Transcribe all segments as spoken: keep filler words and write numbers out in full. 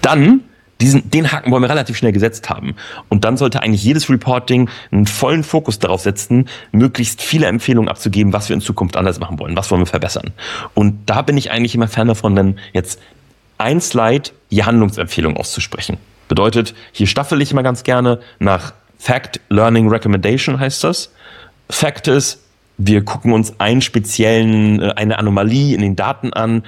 dann Diesen, den Haken wollen wir relativ schnell gesetzt haben. Und dann sollte eigentlich jedes Reporting einen vollen Fokus darauf setzen, möglichst viele Empfehlungen abzugeben, was wir in Zukunft anders machen wollen, was wollen wir verbessern. Und da bin ich eigentlich immer Fan davon, dann jetzt ein Slide je Handlungsempfehlung auszusprechen. Bedeutet, hier staffel ich immer ganz gerne nach Fact, Learning, Recommendation heißt das. Fact ist, wir gucken uns einen speziellen, eine Anomalie in den Daten an,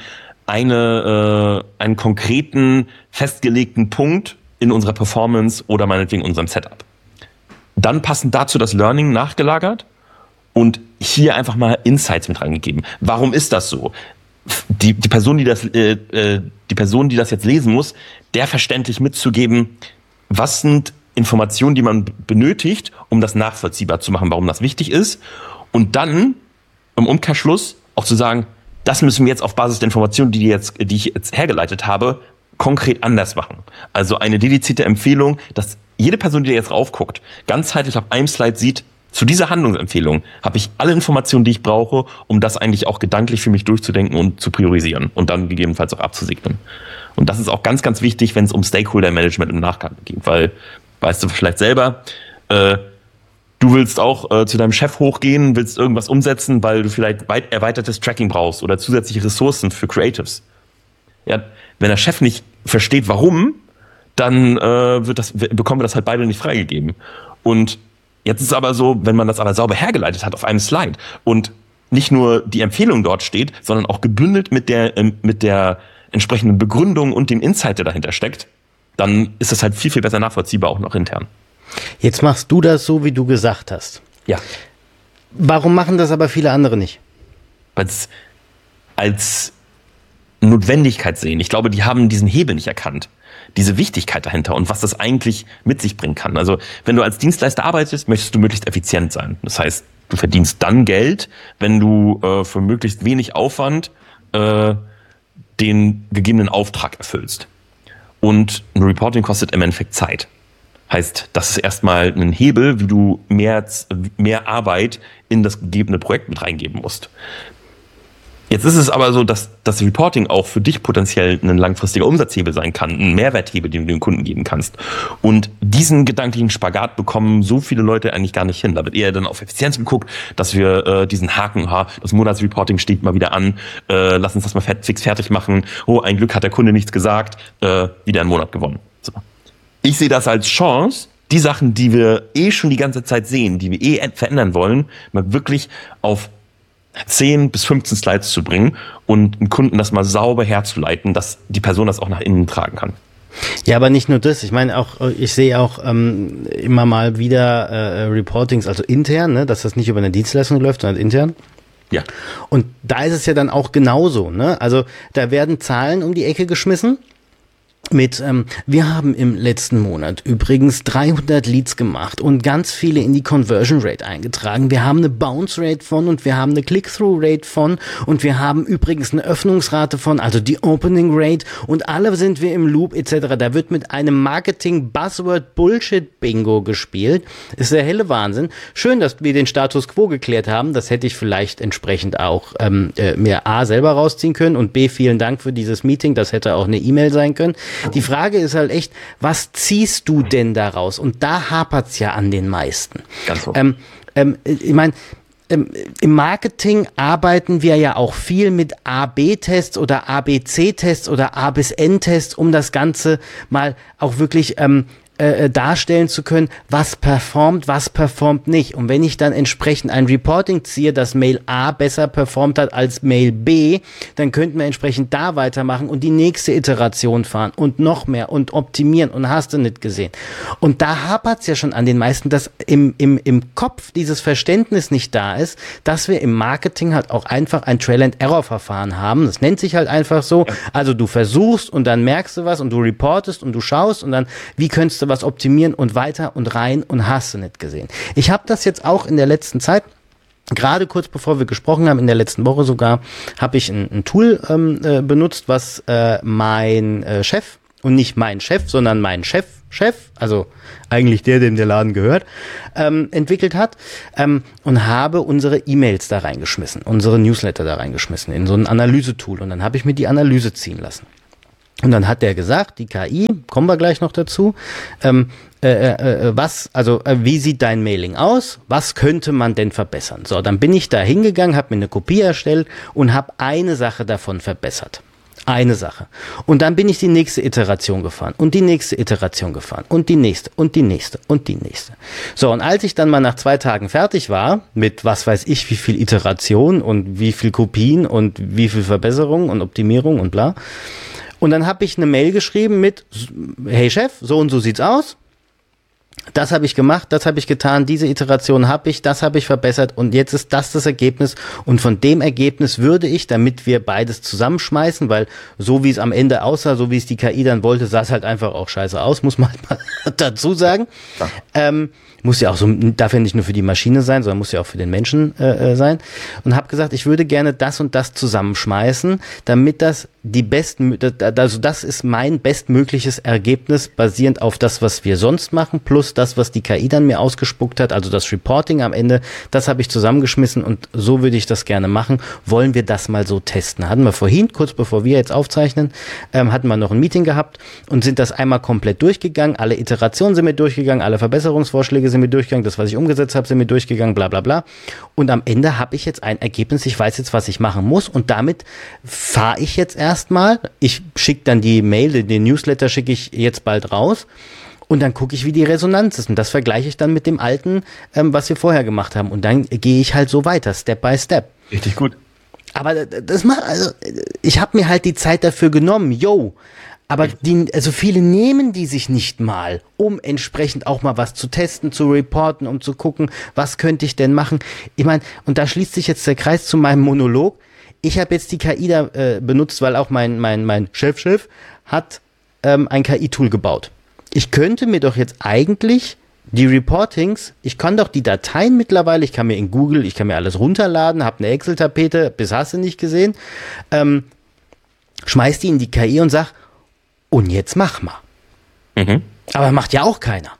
eine, äh, einen konkreten, festgelegten Punkt in unserer Performance oder meinetwegen in unserem Setup. Dann passend dazu das Learning nachgelagert und hier einfach mal Insights mit reingegeben. Warum ist das so? Die, die Person, die das, äh, äh, die Person, die das jetzt lesen muss, der verständlich mitzugeben, was sind Informationen, die man benötigt, um das nachvollziehbar zu machen, warum das wichtig ist. Und dann im Umkehrschluss auch zu sagen, das müssen wir jetzt auf Basis der Informationen, die, jetzt, die ich jetzt hergeleitet habe, konkret anders machen. Also eine dedizierte Empfehlung, dass jede Person, die da jetzt raufguckt, ganzheitlich auf einem Slide sieht, zu dieser Handlungsempfehlung habe ich alle Informationen, die ich brauche, um das eigentlich auch gedanklich für mich durchzudenken und zu priorisieren und dann gegebenenfalls auch abzusegnen. Und das ist auch ganz, ganz wichtig, wenn es um Stakeholder-Management im Nachgang geht, weil, weißt du vielleicht selber, äh, du willst auch äh, zu deinem Chef hochgehen, willst irgendwas umsetzen, weil du vielleicht weit erweitertes Tracking brauchst oder zusätzliche Ressourcen für Creatives. Ja, wenn der Chef nicht versteht, warum, dann äh, wird das, bekommen wir das halt beide nicht freigegeben. Und jetzt ist es aber so, wenn man das aber sauber hergeleitet hat auf einem Slide und nicht nur die Empfehlung dort steht, sondern auch gebündelt mit der, äh, mit der entsprechenden Begründung und dem Insight, der dahinter steckt, dann ist das halt viel, viel besser nachvollziehbar, auch noch intern. Jetzt machst du das so, wie du gesagt hast. Ja. Warum machen das aber viele andere nicht? Weil es als Notwendigkeit sehen. Ich glaube, die haben diesen Hebel nicht erkannt. Diese Wichtigkeit dahinter und was das eigentlich mit sich bringen kann. Also wenn du als Dienstleister arbeitest, möchtest du möglichst effizient sein. Das heißt, du verdienst dann Geld, wenn du äh, für möglichst wenig Aufwand äh, den gegebenen Auftrag erfüllst. Und ein Reporting kostet im Endeffekt Zeit. Heißt, das ist erstmal ein Hebel, wie du mehr, mehr Arbeit in das gegebene Projekt mit reingeben musst. Jetzt ist es aber so, dass das Reporting auch für dich potenziell ein langfristiger Umsatzhebel sein kann, ein Mehrwerthebel, den du den Kunden geben kannst. Und diesen gedanklichen Spagat bekommen so viele Leute eigentlich gar nicht hin. Da wird eher dann auf Effizienz geguckt, dass wir äh, diesen Haken, ha, das Monatsreporting steht mal wieder an, äh, lass uns das mal fix fertig machen. Oh, ein Glück hat der Kunde nichts gesagt, äh, wieder einen Monat gewonnen. So. Ich sehe das als Chance, die Sachen, die wir eh schon die ganze Zeit sehen, die wir eh verändern wollen, mal wirklich auf zehn bis fünfzehn Slides zu bringen und einen Kunden das mal sauber herzuleiten, dass die Person das auch nach innen tragen kann. Ja, aber nicht nur das. Ich meine auch, ich sehe auch ähm, immer mal wieder äh, Reportings, also intern, ne, dass das nicht über eine Dienstleistung läuft, sondern intern. Ja. Und da ist es ja dann auch genauso, ne? Also da werden Zahlen um die Ecke geschmissen. Mit, ähm, wir haben im letzten Monat übrigens dreihundert Leads gemacht und ganz viele in die Conversion Rate eingetragen. Wir haben eine Bounce Rate von und wir haben eine Click-Through Rate von und wir haben übrigens eine Öffnungsrate von, also die Opening Rate und alle sind wir im Loop et cetera. Da wird mit einem Marketing-Buzzword-Bullshit-Bingo gespielt. Ist der helle Wahnsinn. Schön, dass wir den Status Quo geklärt haben. Das hätte ich vielleicht entsprechend auch ähm, äh, mir A selber rausziehen können und B, vielen Dank für dieses Meeting. Das hätte auch eine E-Mail sein können. Die Frage ist halt echt, was ziehst du denn daraus? Und da hapert's ja an den meisten. Ganz so. Ähm, ähm, ich meine, ähm, im Marketing arbeiten wir ja auch viel mit A B Tests oder A B C Tests oder A bis N Tests, um das Ganze mal auch wirklich ähm, äh, darstellen zu können, was performt, was performt nicht. Und wenn ich dann entsprechend ein Reporting ziehe, dass Mail A besser performt hat als Mail B, dann könnten wir entsprechend da weitermachen und die nächste Iteration fahren und noch mehr und optimieren und hast du nicht gesehen. Und da hapert's ja schon an den meisten, dass im, im, im Kopf dieses Verständnis nicht da ist, dass wir im Marketing halt auch einfach ein Trial-and-Error-Verfahren haben. Das nennt sich halt einfach so. Also du versuchst und dann merkst du was und du reportest und du schaust und dann, wie könntest du was optimieren und weiter und rein und hast du nicht gesehen. Ich habe das jetzt auch in der letzten Zeit, gerade kurz bevor wir gesprochen haben, in der letzten Woche sogar, habe ich ein, ein Tool ähm, äh, benutzt, was äh, mein äh, Chef, und nicht mein Chef, sondern mein Chef, Chef, also eigentlich der, dem der Laden gehört, ähm, entwickelt hat ähm, und habe unsere E-Mails da reingeschmissen, unsere Newsletter da reingeschmissen in so ein Analysetool und dann habe ich mir die Analyse ziehen lassen. Und dann hat der gesagt, die K I, kommen wir gleich noch dazu, ähm, äh, äh, was, also äh, wie sieht dein Mailing aus? Was könnte man denn verbessern? So, dann bin ich da hingegangen, habe mir eine Kopie erstellt und habe eine Sache davon verbessert. Eine Sache. Und dann bin ich die nächste Iteration gefahren und die nächste Iteration gefahren und die nächste und die nächste und die nächste. So, und als ich dann mal nach zwei Tagen fertig war, mit was weiß ich, wie viel Iteration und wie viel Kopien und wie viel Verbesserung und Optimierung und bla. Und dann habe ich eine Mail geschrieben mit, hey Chef, so und so sieht's aus. Das habe ich gemacht, das habe ich getan, diese Iteration habe ich, das habe ich verbessert und jetzt ist das das Ergebnis und von dem Ergebnis würde ich, damit wir beides zusammenschmeißen, weil so wie es am Ende aussah, so wie es die K I dann wollte, sah es halt einfach auch scheiße aus, muss man mal dazu sagen. Ja. Ähm, muss ja auch so, darf ja nicht nur für die Maschine sein, sondern muss ja auch für den Menschen äh, sein. Und habe gesagt, ich würde gerne das und das zusammenschmeißen, damit das die besten, also das ist mein bestmögliches Ergebnis, basierend auf das, was wir sonst machen, plus das, was die K I dann mir ausgespuckt hat, also das Reporting am Ende, das habe ich zusammengeschmissen und so würde ich das gerne machen. Wollen wir das mal so testen? Hatten wir vorhin, kurz bevor wir jetzt aufzeichnen, ähm, hatten wir noch ein Meeting gehabt und sind das einmal komplett durchgegangen. Alle Iterationen sind wir durchgegangen, alle Verbesserungsvorschläge sind wir durchgegangen, das, was ich umgesetzt habe, sind wir durchgegangen, bla bla bla. Und am Ende habe ich jetzt ein Ergebnis, ich weiß jetzt, was ich machen muss und damit fahre ich jetzt erstmal, ich schicke dann die Mail, den Newsletter schicke ich jetzt bald raus und dann gucke ich, wie die Resonanz ist und das vergleiche ich dann mit dem alten, ähm, was wir vorher gemacht haben und dann gehe ich halt so weiter, Step by Step. Richtig gut. Aber das macht, also ich habe mir halt die Zeit dafür genommen, yo. Aber die, also viele nehmen die sich nicht mal, um entsprechend auch mal was zu testen, zu reporten, um zu gucken, was könnte ich denn machen. Ich meine, und da schließt sich jetzt der Kreis zu meinem Monolog. Ich habe jetzt die K I da äh, benutzt, weil auch mein mein mein Chefchef hat ähm, ein K I-Tool gebaut. Ich könnte mir doch jetzt eigentlich die Reportings, ich kann doch die Dateien mittlerweile, ich kann mir in Google, ich kann mir alles runterladen, habe eine Excel-Tapete, bis hast du nicht gesehen, ähm, schmeiß die in die K I und sag, und jetzt mach mal. Mhm. Aber macht ja auch keiner.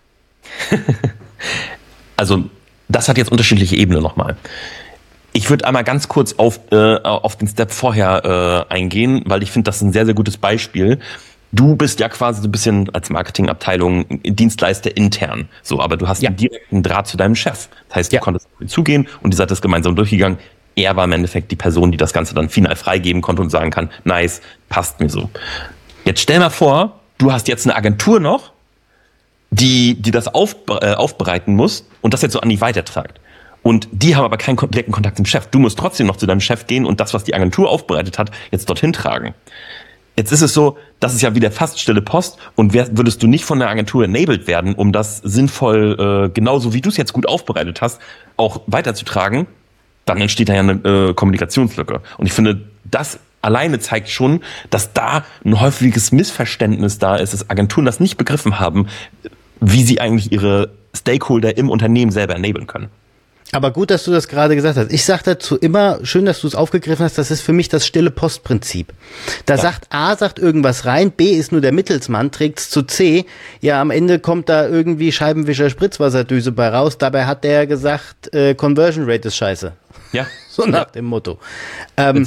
Also, das hat jetzt unterschiedliche Ebenen nochmal. Ich würde einmal ganz kurz auf, äh, auf den Step vorher äh, eingehen, weil ich finde, das ist ein sehr, sehr gutes Beispiel. Du bist ja quasi so ein bisschen als Marketingabteilung Dienstleister intern. So, aber du hast ja einen direkten Draht zu deinem Chef. Das heißt, du ja. konntest auf ihn zugehen und ihr seid das gemeinsam durchgegangen. Er war im Endeffekt die Person, die das Ganze dann final freigeben konnte und sagen kann, nice, passt mir so. Jetzt stell mal vor, du hast jetzt eine Agentur noch, die, die das auf, äh, aufbereiten muss und das jetzt so an dich weitertragt. Und die haben aber keinen direkten Kontakt zum Chef. Du musst trotzdem noch zu deinem Chef gehen und das, was die Agentur aufbereitet hat, jetzt dorthin tragen. Jetzt ist es so, das ist ja wieder fast stille Post und wär, würdest du nicht von der Agentur enabled werden, um das sinnvoll, äh, genauso wie du es jetzt gut aufbereitet hast, auch weiterzutragen, dann entsteht da ja eine äh, Kommunikationslücke. Und ich finde, das alleine zeigt schon, dass da ein häufiges Missverständnis da ist, dass Agenturen das nicht begriffen haben, wie sie eigentlich ihre Stakeholder im Unternehmen selber enablen können. Aber gut, dass du das gerade gesagt hast. Ich sage dazu immer, schön, dass du es aufgegriffen hast, das ist für mich das stille Postprinzip. Da ja. sagt A, sagt irgendwas rein, B ist nur der Mittelsmann, trägt's zu C. Ja, am Ende kommt da irgendwie Scheibenwischer Spritzwasserdüse bei raus. Dabei hat der gesagt, äh, Conversion Rate ist scheiße. Ja. So nach ja. dem Motto. Ähm,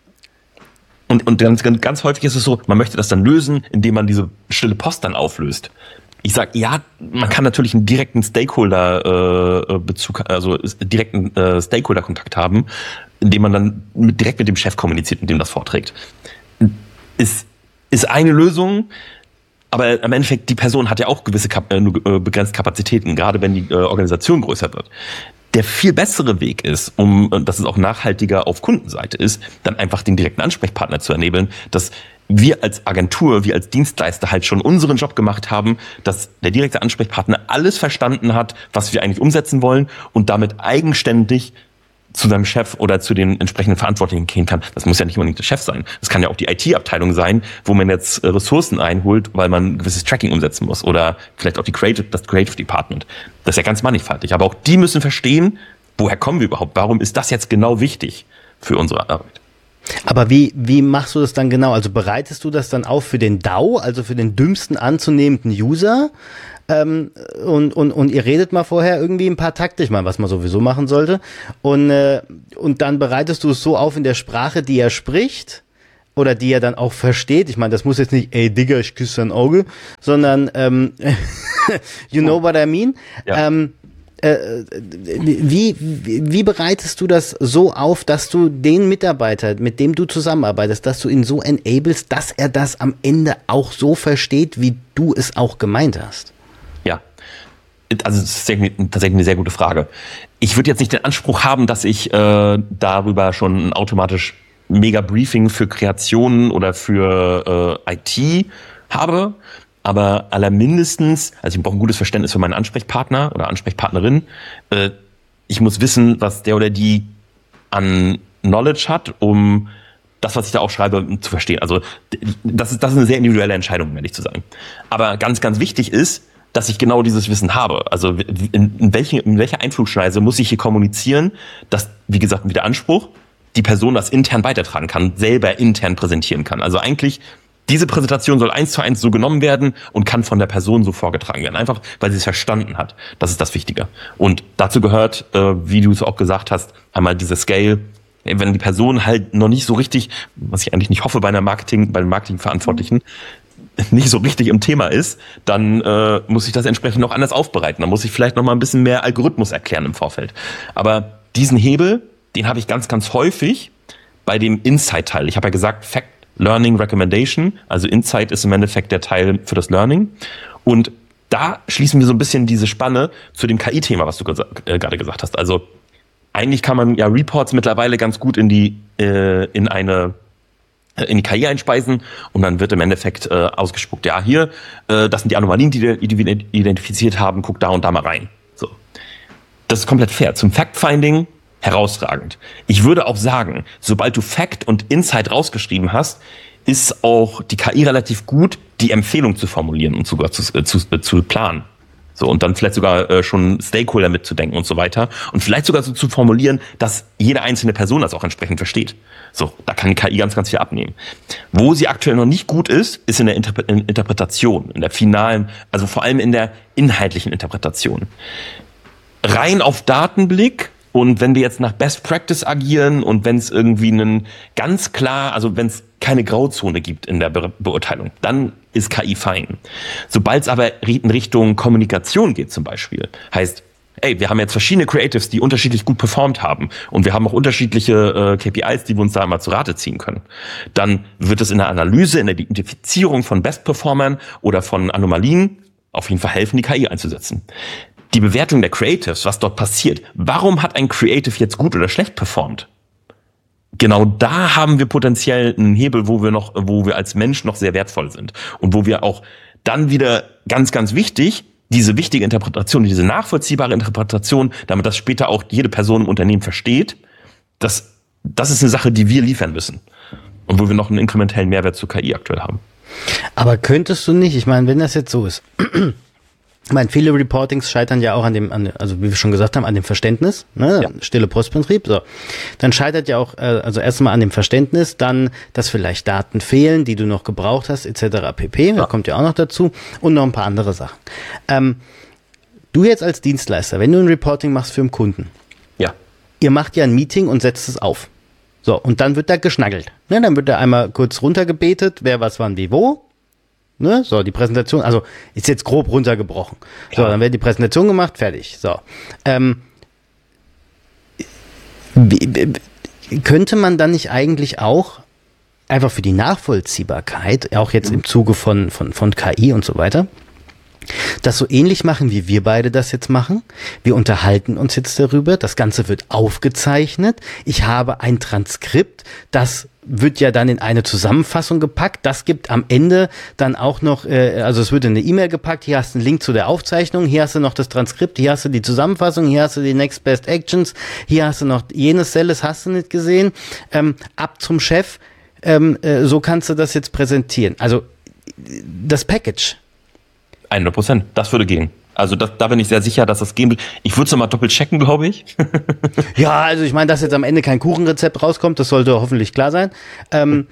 Und, und ganz, ganz häufig ist es so, man möchte das dann lösen, indem man diese stille Post dann auflöst. Ich sag, ja, man kann natürlich einen direkten Stakeholder-Bezug, äh, also direkten äh, Stakeholder-Kontakt haben, indem man dann mit, direkt mit dem Chef kommuniziert und dem das vorträgt. Ist, ist eine Lösung, aber im Endeffekt, die Person hat ja auch gewisse Kap- äh, begrenzt Kapazitäten, gerade wenn die äh, Organisation größer wird. Der viel bessere Weg ist, um, dass es auch nachhaltiger auf Kundenseite ist, dann einfach den direkten Ansprechpartner zu enablen, dass wir als Agentur, wir als Dienstleister halt schon unseren Job gemacht haben, dass der direkte Ansprechpartner alles verstanden hat, was wir eigentlich umsetzen wollen und damit eigenständig zu seinem Chef oder zu den entsprechenden Verantwortlichen gehen kann. Das muss ja nicht unbedingt der Chef sein. Das kann ja auch die I T-Abteilung sein, wo man jetzt Ressourcen einholt, weil man ein gewisses Tracking umsetzen muss. Oder vielleicht auch die Creative, das Creative Department. Das ist ja ganz mannigfaltig. Aber auch die müssen verstehen, woher kommen wir überhaupt? Warum ist das jetzt genau wichtig für unsere Arbeit? Aber wie, wie machst du das dann genau? Also bereitest du das dann auf für den D A U, also für den dümmsten anzunehmenden User? Ähm, und, und, und ihr redet mal vorher irgendwie ein paar Takte, ich meine, was man sowieso machen sollte. Und, äh, und dann bereitest du es so auf in der Sprache, die er spricht. oder die er dann auch versteht. Ich meine, das muss jetzt nicht, ey Digga, ich küsse dein Auge, sondern ähm, you know what I mean. Ja. Ähm, äh, wie, wie, wie bereitest du das so auf, dass du den Mitarbeiter, mit dem du zusammenarbeitest, dass du ihn so enablest, dass er das am Ende auch so versteht, wie du es auch gemeint hast? Ja, also das ist tatsächlich eine sehr gute Frage. Ich würde jetzt nicht den Anspruch haben, dass ich äh, darüber schon automatisch mega Briefing für Kreationen oder für äh, I T habe, aber allermindestens, also ich brauche ein gutes Verständnis für meinen Ansprechpartner oder Ansprechpartnerin. Äh, ich muss wissen, was der oder die an Knowledge hat, um das, was ich da auch schreibe, zu verstehen. Also das ist, das ist eine sehr individuelle Entscheidung, um ehrlich zu sein. Aber ganz, ganz wichtig ist, dass ich genau dieses Wissen habe. Also in, in, welche, in welcher Einflugschneise muss ich hier kommunizieren, dass, wie gesagt, wie der Anspruch, die Person das intern weitertragen kann, selber intern präsentieren kann. Also eigentlich, diese Präsentation soll eins zu eins so genommen werden und kann von der Person so vorgetragen werden. Einfach, weil sie es verstanden hat. Das ist das Wichtige. Und dazu gehört, äh, wie du es auch gesagt hast, einmal diese Scale. Wenn die Person halt noch nicht so richtig, was ich eigentlich nicht hoffe bei einer Marketing, bei den Marketingverantwortlichen, nicht so richtig im Thema ist, dann äh, muss ich das entsprechend noch anders aufbereiten. Dann muss ich vielleicht noch mal ein bisschen mehr Algorithmus erklären im Vorfeld. Aber diesen Hebel, den habe ich ganz, ganz häufig bei dem Insight-Teil. Ich habe ja gesagt, Fact, Learning, Recommendation. Also Insight ist im Endeffekt der Teil für das Learning. Und da schließen wir so ein bisschen diese Spanne zu dem K I-Thema, was du gesa- äh, gerade gesagt hast. Also eigentlich kann man ja Reports mittlerweile ganz gut in die äh, in eine in die K I einspeisen und dann wird im Endeffekt äh, ausgespuckt, ja hier, äh, das sind die Anomalien, die wir identifiziert haben, guck da und da mal rein. So, das ist komplett fair. Zum Fact-Finding herausragend. Ich würde auch sagen, sobald du Fact und Insight rausgeschrieben hast, ist auch die K I relativ gut, die Empfehlung zu formulieren und sogar zu, äh, zu, äh, zu planen. So, und dann vielleicht sogar äh, schon Stakeholder mitzudenken und so weiter. Und vielleicht sogar so zu formulieren, dass jede einzelne Person das auch entsprechend versteht. So, da kann die K I ganz, ganz viel abnehmen. Wo sie aktuell noch nicht gut ist, ist in der Interpre- in Interpretation, in der finalen, also vor allem in der inhaltlichen Interpretation. Rein auf Datenblick und wenn wir jetzt nach Best Practice agieren und wenn es irgendwie einen ganz klar, also wenn es keine Grauzone gibt in der Be- Beurteilung, dann ist K I fein. Sobald es aber in Richtung Kommunikation geht zum Beispiel, heißt, ey, wir haben jetzt verschiedene Creatives, die unterschiedlich gut performt haben und wir haben auch unterschiedliche äh, K P Is, die wir uns da mal zu Rate ziehen können. Dann wird es in der Analyse, in der Identifizierung von Best-Performern oder von Anomalien auf jeden Fall helfen, die K I einzusetzen. Die Bewertung der Creatives, was dort passiert, warum hat ein Creative jetzt gut oder schlecht performt? Genau da haben wir potenziell einen Hebel, wo wir noch, wo wir als Mensch noch sehr wertvoll sind und wo wir auch dann wieder ganz, ganz wichtig, diese wichtige Interpretation, diese nachvollziehbare Interpretation, damit das später auch jede Person im Unternehmen versteht, das, das ist eine Sache, die wir liefern müssen und wo wir noch einen inkrementellen Mehrwert zur K I aktuell haben. Aber könntest du nicht, ich meine, wenn das jetzt so ist, ich meine, viele Reportings scheitern ja auch an dem, an, also wie wir schon gesagt haben, an dem Verständnis, ne? Ja. Stille Postbetrieb, so. Dann scheitert ja auch, äh, also erstmal an dem Verständnis, dann, dass vielleicht Daten fehlen, die du noch gebraucht hast, et cetera pp. Ja. Da kommt ja auch noch dazu und noch ein paar andere Sachen. Ähm, du jetzt als Dienstleister, wenn du ein Reporting machst für einen Kunden, ja, ihr macht ja ein Meeting und setzt es auf. So, und dann wird da geschnaggelt. Ne? Dann wird da einmal kurz runtergebetet, wer was wann wie wo. Ne? So, die Präsentation, also ist jetzt grob runtergebrochen. Klar. So, dann wird die Präsentation gemacht, fertig. So. Ähm, wie, wie, könnte man dann nicht eigentlich auch einfach für die Nachvollziehbarkeit, auch jetzt im Zuge von, von, von K I und so weiter, das so ähnlich machen, wie wir beide das jetzt machen? Wir unterhalten uns jetzt darüber, das Ganze wird aufgezeichnet, ich habe ein Transkript, das wird ja dann in eine Zusammenfassung gepackt, das gibt am Ende dann auch noch, äh, also es wird in eine E-Mail gepackt, hier hast du einen Link zu der Aufzeichnung, hier hast du noch das Transkript, hier hast du die Zusammenfassung, hier hast du die Next Best Actions, hier hast du noch jenes Cell, das hast du nicht gesehen, ähm, ab zum Chef, ähm, äh, so kannst du das jetzt präsentieren. Also das Package. hundert Prozent, das würde gehen. Also das, da bin ich sehr sicher, dass das gehen will. Ich würde es nochmal doppelt checken, glaube ich. Ja, also ich meine, dass jetzt am Ende kein Kuchenrezept rauskommt, das sollte hoffentlich klar sein. Ähm,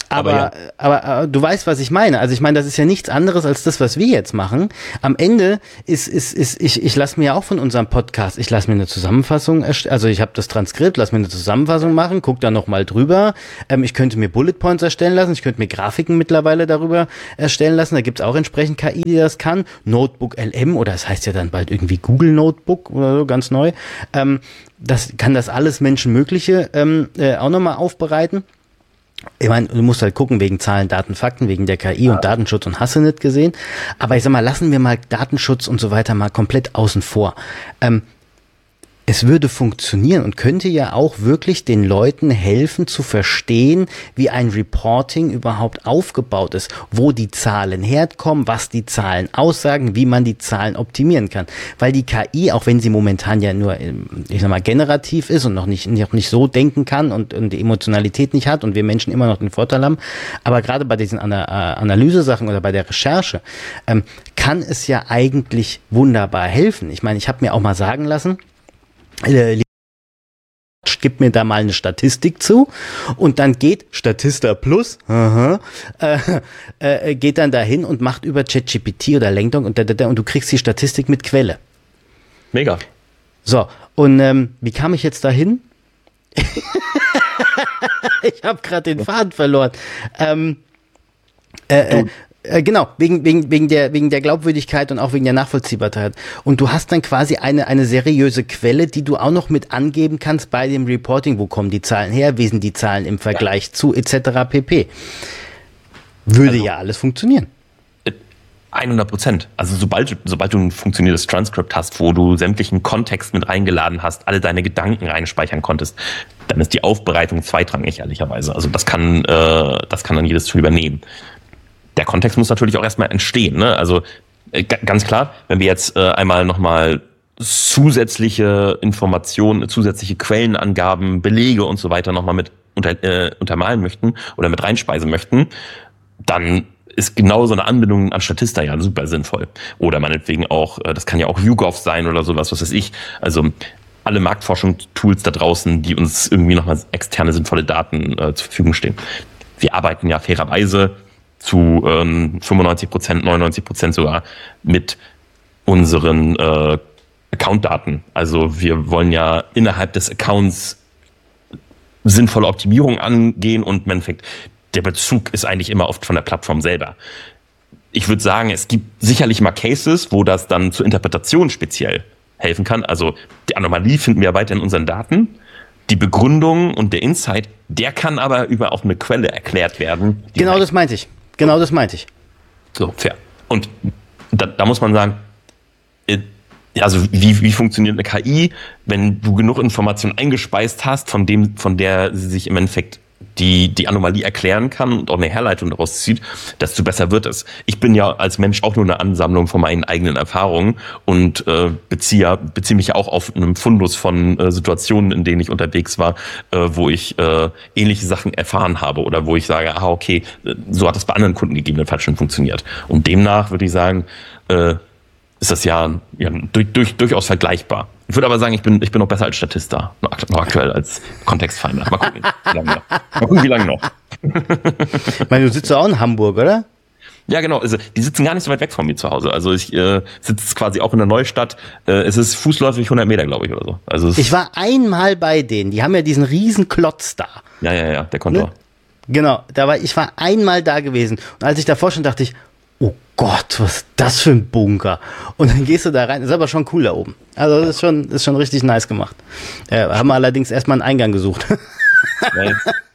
Aber, aber, ja. aber, aber du weißt, was ich meine. Also ich meine, das ist ja nichts anderes als das, was wir jetzt machen. Am Ende ist, ist, ist ich, ich lasse mir auch von unserem Podcast, ich lasse mir eine Zusammenfassung, erst- also ich habe das Transkript, lass mir eine Zusammenfassung machen, guck da nochmal drüber. Ähm, ich könnte mir Bullet Points erstellen lassen, ich könnte mir Grafiken mittlerweile darüber erstellen lassen. Da gibt's auch entsprechend K I, die das kann. Notebook L M oder es das heißt ja dann bald irgendwie Google Notebook oder so, ganz neu. Ähm, das kann das alles Menschenmögliche ähm, äh, auch nochmal aufbereiten. Ich meine, du musst halt gucken wegen Zahlen, Daten, Fakten, wegen der K I und Datenschutz und hast du nicht gesehen. Aber ich sag mal, lassen wir mal Datenschutz und so weiter mal komplett außen vor. Ähm, es würde funktionieren und könnte ja auch wirklich den Leuten helfen zu verstehen, wie ein Reporting überhaupt aufgebaut ist, wo die Zahlen herkommen, was die Zahlen aussagen, wie man die Zahlen optimieren kann. Weil die K I, auch wenn sie momentan ja nur, ich sag mal, generativ ist und noch nicht, noch nicht so denken kann und, und die Emotionalität nicht hat und wir Menschen immer noch den Vorteil haben, aber gerade bei diesen Ana- Analysesachen oder bei der Recherche, ähm, kann es ja eigentlich wunderbar helfen. Ich meine, ich habe mir auch mal sagen lassen, Äh, gib mir da mal eine Statistik zu und dann geht Statista Plus aha, äh, äh, geht dann dahin und macht über ChatGPT oder Langdong und, da, da, da, und du kriegst die Statistik mit Quelle. Mega. So, und ähm, wie kam ich jetzt dahin? Ich habe gerade den Faden verloren. Ähm, äh, äh, Äh, genau, wegen, wegen, wegen, der, wegen der Glaubwürdigkeit und auch wegen der Nachvollziehbarkeit. Und du hast dann quasi eine, eine seriöse Quelle, die du auch noch mit angeben kannst bei dem Reporting. Wo kommen die Zahlen her? Wie sind die Zahlen im Vergleich ja. zu et cetera pp. Würde also, ja alles funktionieren. hundert Prozent. Also sobald, sobald du ein funktionierendes Transkript hast, wo du sämtlichen Kontext mit reingeladen hast, alle deine Gedanken reinspeichern konntest, dann ist die Aufbereitung zweitrangig, ehrlicherweise. Also das kann, äh, das kann dann jedes Tool übernehmen. Der Kontext muss natürlich auch erstmal entstehen. Ne? Also äh, g- ganz klar, wenn wir jetzt äh, einmal nochmal zusätzliche Informationen, zusätzliche Quellenangaben, Belege und so weiter nochmal mit unter, äh, untermalen möchten oder mit reinspeisen möchten, dann ist genau so eine Anbindung an Statista ja super sinnvoll. Oder meinetwegen auch, äh, das kann ja auch YouGov sein oder sowas, was weiß ich. Also alle Marktforschungstools da draußen, die uns irgendwie nochmal externe sinnvolle Daten äh, zur Verfügung stehen. Wir arbeiten ja fairerweise zu ähm, fünfundneunzig Prozent, neunundneunzig Prozent sogar mit unseren äh, Account-Daten. Also wir wollen ja innerhalb des Accounts sinnvolle Optimierung angehen und im Endeffekt der Bezug ist eigentlich immer oft von der Plattform selber. Ich würde sagen, es gibt sicherlich mal Cases, wo das dann zur Interpretation speziell helfen kann. Also die Anomalie finden wir weiter in unseren Daten. Die Begründung und der Insight, der kann aber über auch eine Quelle erklärt werden. Genau das meinte ich. Genau das meinte ich. So, fair. Und da, da muss man sagen, äh, also wie, wie funktioniert eine K I, wenn du genug Informationen eingespeist hast, von dem, von der sie sich im Endeffekt die, die Anomalie erklären kann und auch eine Herleitung daraus zieht, desto besser wird es. Ich bin ja als Mensch auch nur eine Ansammlung von meinen eigenen Erfahrungen und äh, beziehe, beziehe mich ja auch auf einem Fundus von äh, Situationen, in denen ich unterwegs war, äh, wo ich äh, ähnliche Sachen erfahren habe oder wo ich sage, ah okay, so hat es bei anderen Kunden gegebenenfalls schon funktioniert. Und demnach würde ich sagen, äh, ist das ja, ja durch, durch, durchaus vergleichbar. Ich würde aber sagen, ich bin, ich bin noch besser als Statista, noch aktuell als Kontextfinder. Mal gucken, wie lange noch. Mal gucken, wie lange noch. Ich meine, du sitzt auch in Hamburg, oder? Ja, genau. Also die sitzen gar nicht so weit weg von mir zu Hause. Also ich äh, sitze quasi auch in der Neustadt. Äh, es ist fußläufig hundert Meter, glaube ich, oder so. Also es ich war einmal bei denen. Die haben ja diesen riesen Klotz da. Ja, ja, ja, der Kontor. Ne? Genau. Da war, ich war einmal da gewesen. Und als ich davor schon dachte ich, oh Gott, was ist das für ein Bunker? Und dann gehst du da rein. Ist aber schon cool da oben. Also das ist schon, ist schon richtig nice gemacht. Äh, haben wir allerdings erstmal einen Eingang gesucht. Weil,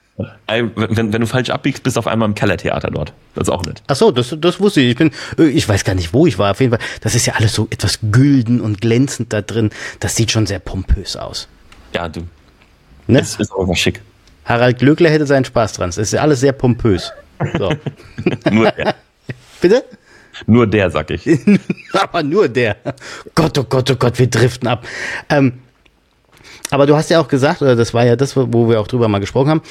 wenn, wenn du falsch abbiegst, bist du auf einmal im Kellertheater dort. Das ist auch nett. Ach so, das, das wusste ich. Ich bin, ich weiß gar nicht, wo ich war. Auf jeden Fall, das ist ja alles so etwas gülden und glänzend da drin. Das sieht schon sehr pompös aus. Ja, du. Ne? Das ist auch mal schick. Harald Glöckler hätte seinen Spaß dran. Es ist ja alles sehr pompös. So. Nur der. Bitte? Nur der, sag ich. Aber nur der. Gott, oh Gott, oh Gott, wir driften ab. Ähm, aber du hast ja auch gesagt, oder das war ja das, wo wir auch drüber mal gesprochen haben,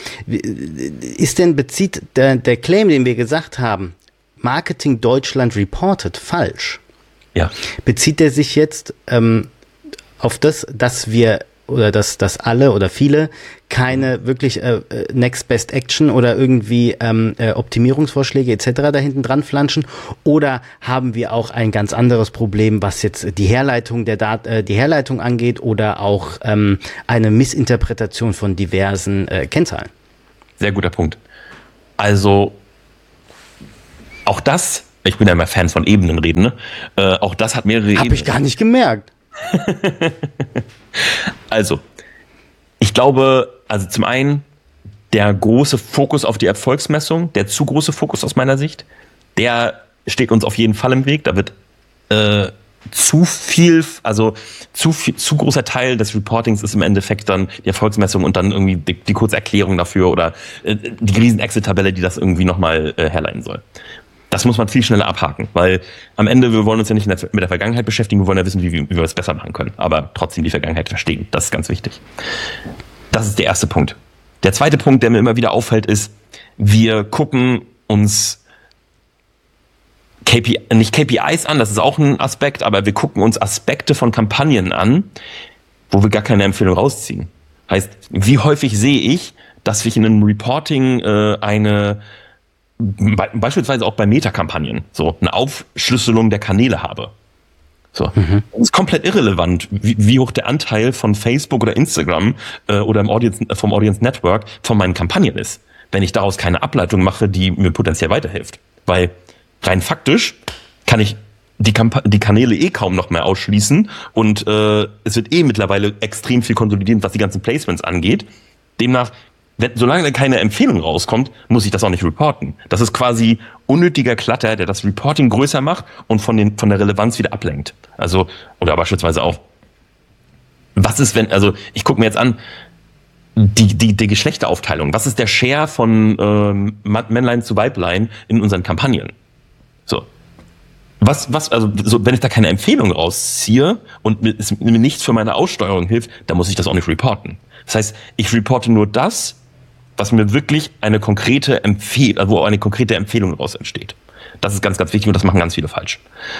ist denn, bezieht der, der Claim, den wir gesagt haben, Marketing Deutschland reported, falsch? Ja. Bezieht der sich jetzt ähm, auf das, dass wir oder dass, dass alle oder viele keine wirklich äh, Next Best Action oder irgendwie ähm, äh, Optimierungsvorschläge et cetera da hinten dran flanschen? Oder haben wir auch ein ganz anderes Problem, was jetzt die Herleitung der Dat- äh, die Herleitung angeht oder auch ähm, eine Missinterpretation von diversen äh, Kennzahlen? Sehr guter Punkt. Also auch das, ich bin ja immer Fan von Ebenenreden, ne? Äh, auch das hat mehrere Ebenen. Hab ich gar nicht gemerkt. Also, ich glaube, also zum einen der große Fokus auf die Erfolgsmessung, der zu große Fokus aus meiner Sicht, der steht uns auf jeden Fall im Weg. Da wird äh, zu viel, also zu viel, zu großer Teil des Reportings ist im Endeffekt dann die Erfolgsmessung und dann irgendwie die, die kurze Erklärung dafür oder äh, die riesen Excel-Tabelle, die das irgendwie nochmal äh, herleiten soll. Das muss man viel schneller abhaken, weil am Ende, wir wollen uns ja nicht mit der Vergangenheit beschäftigen, wir wollen ja wissen, wie, wie wir es besser machen können, aber trotzdem die Vergangenheit verstehen. Das ist ganz wichtig. Das ist der erste Punkt. Der zweite Punkt, der mir immer wieder auffällt, ist, wir gucken uns K P I, nicht K P Is an, das ist auch ein Aspekt, aber wir gucken uns Aspekte von Kampagnen an, wo wir gar keine Empfehlung rausziehen. Heißt, wie häufig sehe ich, dass ich in einem Reporting äh, eine beispielsweise auch bei Meta-Kampagnen so eine Aufschlüsselung der Kanäle habe. So. Mhm. Das ist komplett irrelevant, wie, wie hoch der Anteil von Facebook oder Instagram äh, oder im Audience, vom Audience Network von meinen Kampagnen ist, wenn ich daraus keine Ableitung mache, die mir potenziell weiterhilft. Weil rein faktisch kann ich die, Kamp- die Kanäle eh kaum noch mehr ausschließen und äh, es wird eh mittlerweile extrem viel konsolidiert, was die ganzen Placements angeht. Demnach, wenn, solange keine Empfehlung rauskommt, muss ich das auch nicht reporten. Das ist quasi unnötiger Klatter, der das Reporting größer macht und von, den, von der Relevanz wieder ablenkt. Also, oder beispielsweise auch, was ist, wenn, also ich gucke mir jetzt an, die, die, die Geschlechteraufteilung. Was ist der Share von ähm, Männlein zu Weiblein in unseren Kampagnen? So. Was, was, also, so, wenn ich da keine Empfehlung rausziehe und mir, es mir nichts für meine Aussteuerung hilft, dann muss ich das auch nicht reporten. Das heißt, ich reporte nur das, was mir wirklich eine konkrete Empfehlung, wo eine konkrete Empfehlung daraus entsteht. Das ist ganz, ganz wichtig und das machen ganz viele falsch.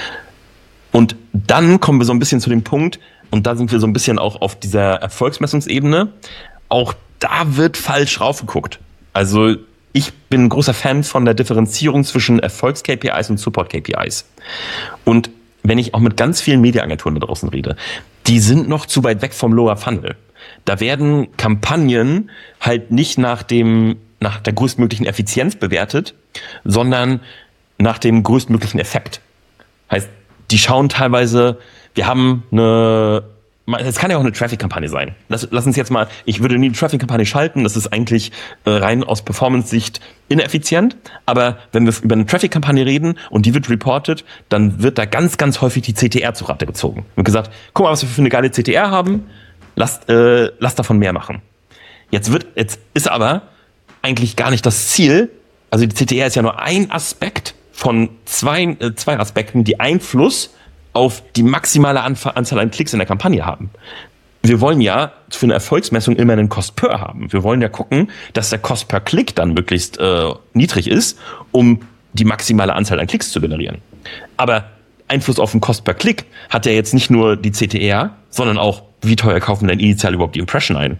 Und dann kommen wir so ein bisschen zu dem Punkt, und da sind wir so ein bisschen auch auf dieser Erfolgsmessungsebene, auch da wird falsch raufgeguckt. Also ich bin ein großer Fan von der Differenzierung zwischen Erfolgs-K P Is und Support-K P Is. Und wenn ich auch mit ganz vielen Mediaagenturen da draußen rede, die sind noch zu weit weg vom Lower Funnel. Da werden Kampagnen halt nicht nach dem, nach der größtmöglichen Effizienz bewertet, sondern nach dem größtmöglichen Effekt. Heißt, die schauen teilweise, wir haben eine, es kann ja auch eine Traffic-Kampagne sein. Lass, lass uns jetzt mal, ich würde nie eine Traffic-Kampagne schalten, das ist eigentlich äh, rein aus Performance-Sicht ineffizient, aber wenn wir über eine Traffic-Kampagne reden und die wird reported, dann wird da ganz, ganz häufig die C T R zu Rate gezogen. Wird gesagt, guck mal, was wir für eine geile C T R haben, lass, äh, lass davon mehr machen. Jetzt wird, jetzt ist aber eigentlich gar nicht das Ziel, also die C T R ist ja nur ein Aspekt von zwei, äh, zwei Aspekten, die Einfluss auf die maximale Anzahl an Klicks in der Kampagne haben. Wir wollen ja für eine Erfolgsmessung immer einen Cost per haben. Wir wollen ja gucken, dass der Cost per Klick dann möglichst äh, niedrig ist, um die maximale Anzahl an Klicks zu generieren. Aber Einfluss auf den Cost per Klick hat ja jetzt nicht nur die C T R, sondern auch, wie teuer kaufen denn initial überhaupt die Impression ein?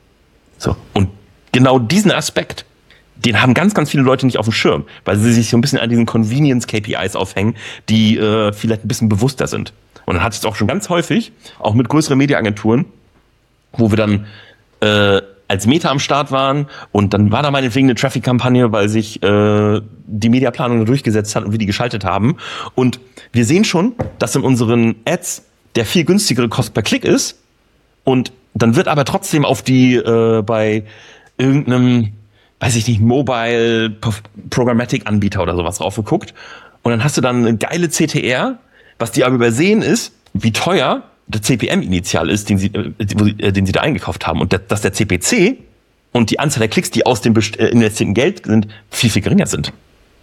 So. Und genau diesen Aspekt, den haben ganz, ganz viele Leute nicht auf dem Schirm, weil sie sich so ein bisschen an diesen Convenience-K P Is aufhängen, die äh, vielleicht ein bisschen bewusster sind. Und dann hat es auch schon ganz häufig, auch mit größeren Mediaagenturen, wo wir dann äh, als Meta am Start waren und dann war da meinetwegen eine Traffic-Kampagne, weil sich äh, die Mediaplanung durchgesetzt hat und wir die geschaltet haben. Und wir sehen schon, dass in unseren Ads der viel günstigere Cost per Klick ist und dann wird aber trotzdem auf die äh, bei irgendeinem, weiß ich nicht, Mobile Programmatic Anbieter oder sowas drauf geguckt. Und dann hast du dann eine geile C T R, was die aber übersehen ist, wie teuer der C P M initial ist, den sie, äh, den sie da eingekauft haben. Und der, dass der C P C und die Anzahl der Klicks, die aus dem äh, investierten Geld sind, viel, viel geringer sind.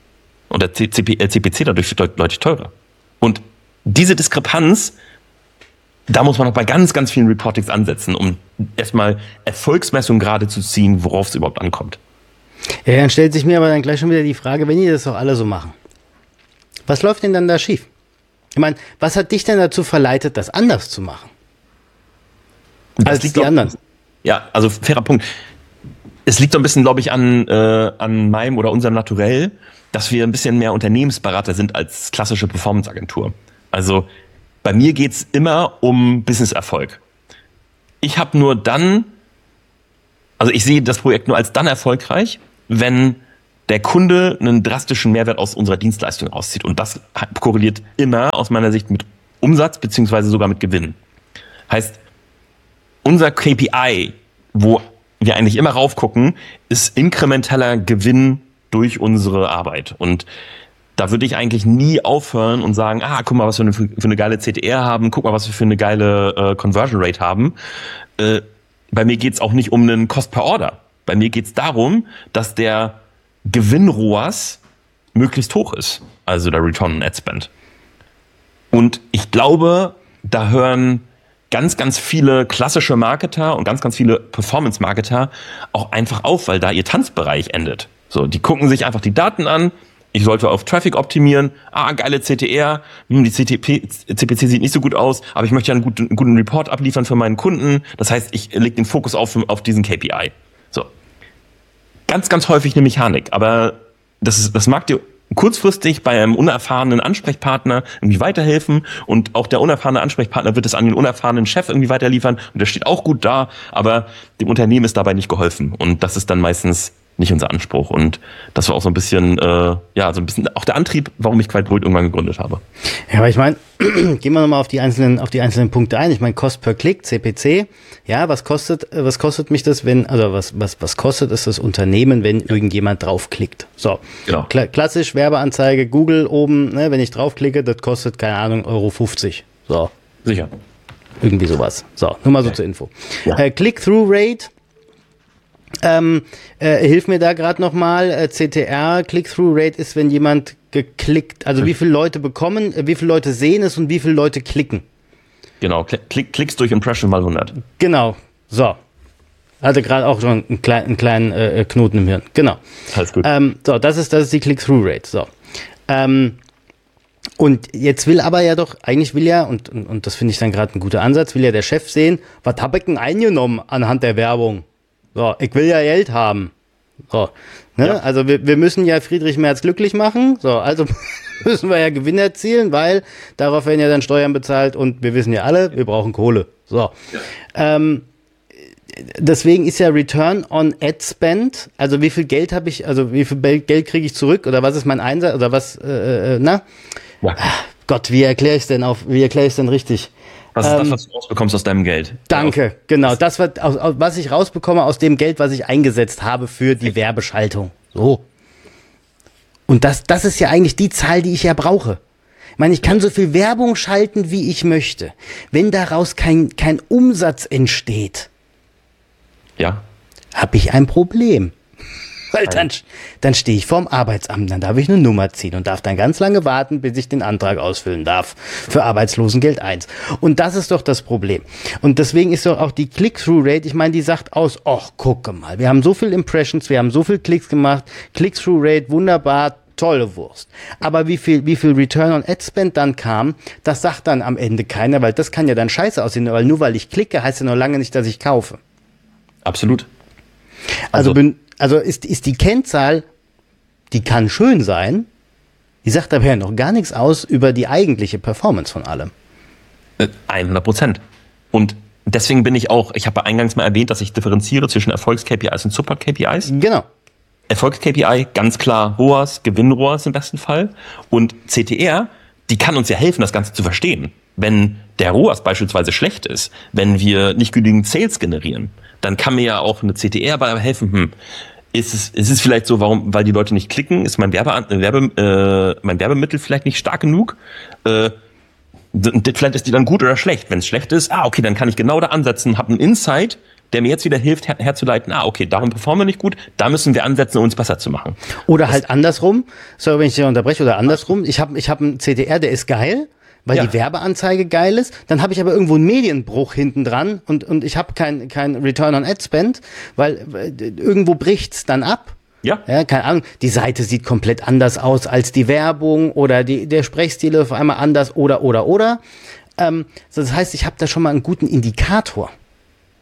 Und der C P, äh, C P C dadurch deutlich teurer. Und diese Diskrepanz, da muss man auch bei ganz, ganz vielen Reportings ansetzen, um erstmal Erfolgsmessungen gerade zu ziehen, worauf es überhaupt ankommt. Ja, dann stellt sich mir aber dann gleich schon wieder die Frage, wenn die das doch alle so machen, was läuft denn dann da schief? Ich meine, was hat dich denn dazu verleitet, das anders zu machen? Das als liegt die doch, anderen. Ja, also fairer Punkt. Es liegt so ein bisschen, glaube ich, an, äh, an meinem oder unserem Naturell, dass wir ein bisschen mehr Unternehmensberater sind als klassische Performance-Agentur. Also bei mir geht's immer um Business-Erfolg. Ich habe nur dann, also ich sehe das Projekt nur als dann erfolgreich, wenn der Kunde einen drastischen Mehrwert aus unserer Dienstleistung rauszieht. Und das korreliert immer aus meiner Sicht mit Umsatz beziehungsweise sogar mit Gewinn. Heißt, unser K P I, wo wir eigentlich immer raufgucken, ist inkrementeller Gewinn durch unsere Arbeit. Und da würde ich eigentlich nie aufhören und sagen, ah, guck mal, was wir eine, für eine geile C T R haben, guck mal, was wir für eine geile äh, Conversion Rate haben. Äh, bei mir geht's auch nicht um einen Cost per Order. Bei mir geht's darum, dass der Gewinn R O A S möglichst hoch ist, also der Return on Ad Spend. Und ich glaube, da hören ganz, ganz viele klassische Marketer und ganz, ganz viele Performance-Marketer auch einfach auf, weil da ihr Tanzbereich endet. So, die gucken sich einfach die Daten an. Ich sollte auf Traffic optimieren. Ah, geile C T R. Hm, die C T P, C P C sieht nicht so gut aus, aber ich möchte ja einen guten, einen guten Report abliefern für meinen Kunden. Das heißt, ich lege den Fokus auf, auf diesen K P I. So. Ganz, ganz häufig eine Mechanik, aber das ist, das mag dir kurzfristig bei einem unerfahrenen Ansprechpartner irgendwie weiterhelfen und auch der unerfahrene Ansprechpartner wird es an den unerfahrenen Chef irgendwie weiterliefern und der steht auch gut da, aber dem Unternehmen ist dabei nicht geholfen und das ist dann meistens nicht unser Anspruch und das war auch so ein bisschen, äh, ja, so ein bisschen auch der Antrieb, warum ich Quiet Bröt irgendwann gegründet habe. Ja, aber ich meine, gehen wir nochmal auf die einzelnen, auf die einzelnen Punkte ein. Ich meine, Cost per Klick, C P C. Ja, was kostet, was kostet mich das, wenn, also was, was, was kostet es das Unternehmen, wenn irgendjemand draufklickt? So. Genau. Kla- klassisch Werbeanzeige, Google oben, ne, wenn ich draufklicke, das kostet, keine Ahnung, Euro fünfzig. So. Sicher. Irgendwie sowas. So, nur mal so okay. zur Info. Ja. Äh, Click-Through-Rate. Ähm, äh, hilf mir da gerade nochmal, äh, C T R, Click-Through-Rate ist, wenn jemand geklickt, also wie viele Leute bekommen, äh, wie viele Leute sehen es und wie viele Leute klicken. Genau, Klick, Klicks durch Impression mal hundert. Genau, so. Hatte gerade auch schon einen kleinen, einen kleinen äh, Knoten im Hirn, genau. Alles gut. Ähm, so, das ist, das ist die Click-Through-Rate, so. Ähm, und jetzt will aber ja doch, eigentlich will ja, und, und, und das finde ich dann gerade ein guter Ansatz, will ja der Chef sehen, was habe ich denn eingenommen anhand der Werbung? So, ich will ja Geld haben. So, ne? Ja. Also wir, wir müssen ja Friedrich Merz glücklich machen. So, also müssen wir ja Gewinn erzielen, weil darauf werden ja dann Steuern bezahlt und wir wissen ja alle, wir brauchen Kohle. So. Ja. Ähm, deswegen ist ja Return on Ad Spend, also wie viel Geld habe ich, also wie viel Geld kriege ich zurück oder was ist mein Einsatz oder was, äh, äh, na? Ja. Ach, Gott, wie erkläre ich es denn auf, wie erkläre ich es denn richtig? Was ist das, was du rausbekommst aus deinem Geld? Danke, genau. Das, was, aus, aus, was ich rausbekomme aus dem Geld, was ich eingesetzt habe für die Werbeschaltung. So. Und das, das ist ja eigentlich die Zahl, die ich ja brauche. Ich meine, ich kann so viel Werbung schalten, wie ich möchte. Wenn daraus kein, kein Umsatz entsteht, ja, habe ich ein Problem. Weil dann, dann stehe ich vorm Arbeitsamt, dann darf ich eine Nummer ziehen und darf dann ganz lange warten, bis ich den Antrag ausfüllen darf für Arbeitslosengeld eins. Und das ist doch das Problem. Und deswegen ist doch auch die Click-Through-Rate, ich meine, die sagt aus, ach, gucke mal, wir haben so viel Impressions, wir haben so viel Klicks gemacht, Click-Through-Rate, wunderbar, tolle Wurst. Aber wie viel, wie viel Return on Ad Spend dann kam, das sagt dann am Ende keiner, weil das kann ja dann scheiße aussehen, weil nur weil ich klicke, heißt ja noch lange nicht, dass ich kaufe. Absolut. Also, also bin Also ist, ist die Kennzahl, die kann schön sein, die sagt aber ja noch gar nichts aus über die eigentliche Performance von allem. hundert Prozent. Und deswegen bin ich auch, ich habe eingangs mal erwähnt, dass ich differenziere zwischen Erfolgs-K P Is und Super-K P Is. Genau. Erfolgs-K P I, ganz klar R O A S, Gewinn-R O A S im besten Fall. Und C T R, die kann uns ja helfen, das Ganze zu verstehen. Wenn der R O A S beispielsweise schlecht ist, wenn wir nicht genügend Sales generieren, dann kann mir ja auch eine C T R dabei helfen, hm, ist es, ist es vielleicht so, warum, weil die Leute nicht klicken, ist mein Werbe, Werbe, äh, mein Werbemittel vielleicht nicht stark genug, äh, vielleicht ist die dann gut oder schlecht. Wenn es schlecht ist, ah, okay, dann kann ich genau da ansetzen, habe einen Insight, der mir jetzt wieder hilft, her- herzuleiten, ah, okay, darum performen wir nicht gut, da müssen wir ansetzen, um uns besser zu machen. Oder das halt andersrum, sorry, wenn ich dich unterbreche, oder andersrum, ich habe ich hab einen C T R, der ist geil, weil ja. die Werbeanzeige geil ist, dann habe ich aber irgendwo einen Medienbruch hinten dran und, und ich habe kein, kein Return on Ad Spend, weil irgendwo bricht's dann ab. Ja. Ja, keine Ahnung, die Seite sieht komplett anders aus als die Werbung oder die, der Sprechstil ist auf einmal anders oder, oder, oder. Ähm, das heißt, ich habe da schon mal einen guten Indikator.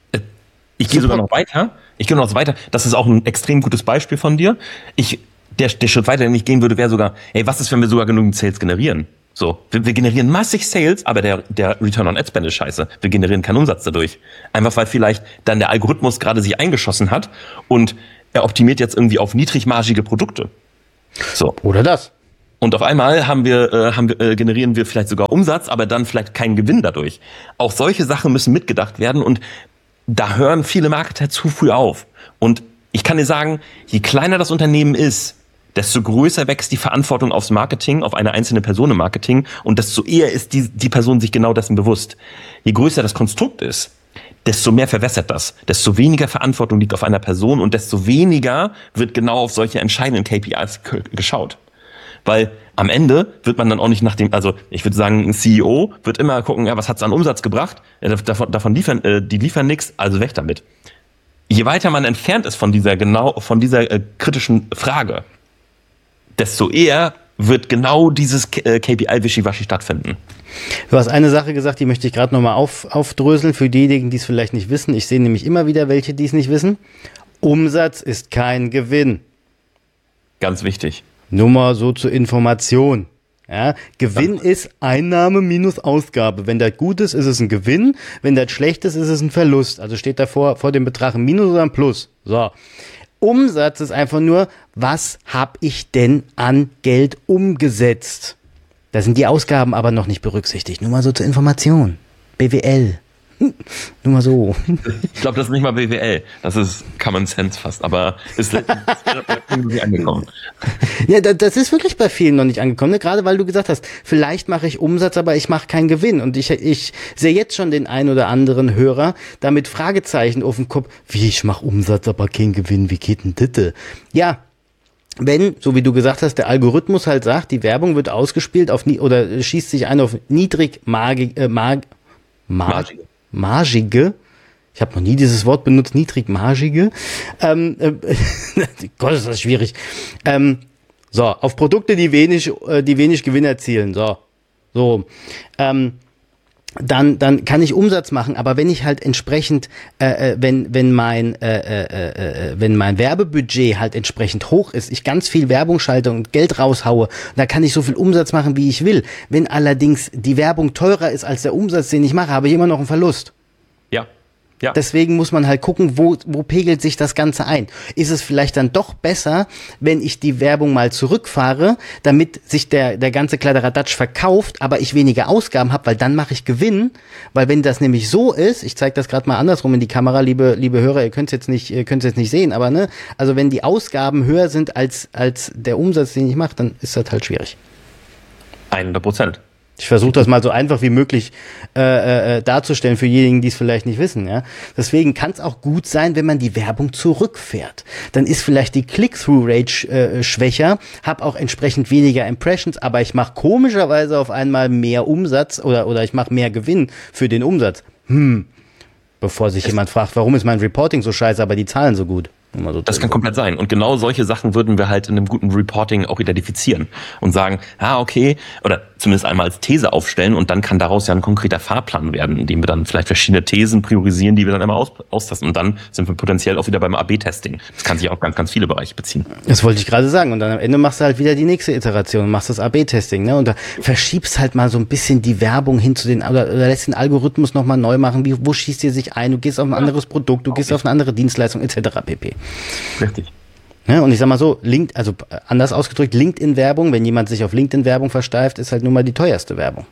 Ich gehe sogar noch weiter. Ich gehe noch weiter. Das ist auch ein extrem gutes Beispiel von dir. Ich, der, der Schritt weiter, den ich gehen würde, wäre sogar, ey, was ist, wenn wir sogar genügend Sales generieren? So, wir, wir generieren massig Sales, aber der, der Return on Ad Spend ist scheiße. Wir generieren keinen Umsatz dadurch. Einfach weil vielleicht dann der Algorithmus gerade sich eingeschossen hat und er optimiert jetzt irgendwie auf niedrigmargige Produkte. So. Oder das. Und auf einmal haben wir, äh, haben wir, äh, generieren wir vielleicht sogar Umsatz, aber dann vielleicht keinen Gewinn dadurch. Auch solche Sachen müssen mitgedacht werden und da hören viele Marketer zu früh auf. Und ich kann dir sagen, je kleiner das Unternehmen ist, desto größer wächst die Verantwortung aufs Marketing, auf eine einzelne Person im Marketing und desto eher ist die, die Person sich genau dessen bewusst. Je größer das Konstrukt ist, desto mehr verwässert das, desto weniger Verantwortung liegt auf einer Person und desto weniger wird genau auf solche entscheidenden K P Is geschaut. Weil am Ende wird man dann auch nicht nach dem, also ich würde sagen, ein C E O wird immer gucken, ja, was hat's an Umsatz gebracht? Ja, davon, davon liefern, äh, die liefern nichts, also weg damit. Je weiter man entfernt ist von dieser genau, von dieser äh, kritischen Frage, desto eher wird genau dieses K P I-Wischiwaschi stattfinden. Du hast eine Sache gesagt, die möchte ich gerade nochmal auf, aufdröseln für diejenigen, die es vielleicht nicht wissen. Ich sehe nämlich immer wieder welche, die es nicht wissen. Umsatz ist kein Gewinn. Ganz wichtig. Nur mal so zur Information. Ja, Gewinn ja. ist Einnahme minus Ausgabe. Wenn das gut ist, ist es ein Gewinn. Wenn das schlecht ist, ist es ein Verlust. Also steht davor vor dem Betrag ein Minus oder ein Plus. So. Umsatz ist einfach nur, was habe ich denn an Geld umgesetzt? Da sind die Ausgaben aber noch nicht berücksichtigt. Nur mal so zur Information. B W L. Nur mal so. Ich glaube, das ist nicht mal B W L. Das ist Common Sense fast, aber ist irgendwie angekommen. Ja, das ist wirklich bei vielen noch nicht angekommen, ne? Gerade weil du gesagt hast, vielleicht mache ich Umsatz, aber ich mache keinen Gewinn. Und ich, ich sehe jetzt schon den ein oder anderen Hörer da mit Fragezeichen auf dem Kopf. Wie, ich mache Umsatz, aber keinen Gewinn? Wie geht denn das? Ja. Wenn, so wie du gesagt hast, der Algorithmus halt sagt, die Werbung wird ausgespielt auf oder schießt sich ein auf niedrig margig, äh, marg, marg, margige, ich habe noch nie dieses Wort benutzt, niedrigmargige, ähm, äh, Gott, ist das schwierig, ähm, so, auf Produkte, die wenig, äh, die wenig Gewinn erzielen, so, so, ähm, dann dann kann ich Umsatz machen, aber wenn ich halt entsprechend, äh, wenn wenn mein äh, äh, äh, wenn mein Werbebudget halt entsprechend hoch ist, ich ganz viel Werbung schalte und Geld raushaue, da kann ich so viel Umsatz machen, wie ich will. Wenn allerdings die Werbung teurer ist als der Umsatz, den ich mache, habe ich immer noch einen Verlust. Ja. Ja. Deswegen muss man halt gucken, wo, wo pegelt sich das Ganze ein. Ist es vielleicht dann doch besser, wenn ich die Werbung mal zurückfahre, damit sich der, der ganze Kladderadatsch verkauft, aber ich weniger Ausgaben habe, weil dann mache ich Gewinn. Weil wenn das nämlich so ist, ich zeige das gerade mal andersrum in die Kamera, liebe, liebe Hörer, ihr könnt es jetzt nicht, ihr könnt es jetzt nicht sehen, aber ne, also wenn die Ausgaben höher sind als, als der Umsatz, den ich mache, dann ist das halt schwierig. hundert Prozent. Ich versuche das mal so einfach wie möglich äh, äh, darzustellen für diejenigen, die es vielleicht nicht wissen. Ja, deswegen kann es auch gut sein, wenn man die Werbung zurückfährt. Dann ist vielleicht die Click-Through-Rate äh, schwächer, habe auch entsprechend weniger Impressions, aber ich mache komischerweise auf einmal mehr Umsatz oder oder ich mache mehr Gewinn für den Umsatz. Hm, bevor sich es jemand fragt, warum ist mein Reporting so scheiße, aber die Zahlen so gut. So das kann komplett sein. Und genau solche Sachen würden wir halt in einem guten Reporting auch identifizieren und sagen, ah, okay, oder zumindest einmal als These aufstellen und dann kann daraus ja ein konkreter Fahrplan werden, indem wir dann vielleicht verschiedene Thesen priorisieren, die wir dann immer aus, austesten. Und dann sind wir potenziell auch wieder beim A B Testing. Das kann sich auf ganz, ganz viele Bereiche beziehen. Das wollte ich gerade sagen. Und dann am Ende machst du halt wieder die nächste Iteration und machst das A B Testing, ne? Und da verschiebst halt mal so ein bisschen die Werbung hin zu den, oder, oder lässt den Algorithmus nochmal neu machen. Wie, wo schießt ihr sich ein? Du gehst auf ein anderes Produkt, du gehst auf eine andere Dienstleistung, et cetera pp. Richtig. Ja, und ich sag mal so, Link, also anders ausgedrückt, LinkedIn-Werbung, wenn jemand sich auf LinkedIn-Werbung versteift, ist halt nun mal die teuerste Werbung.